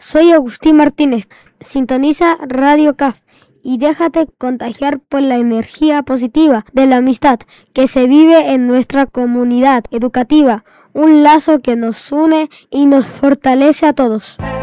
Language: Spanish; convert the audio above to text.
soy Agustín Martínez. Sintoniza Radio CAF y déjate contagiar por la energía positiva de la amistad que se vive en nuestra comunidad educativa, un lazo que nos une y nos fortalece a todos.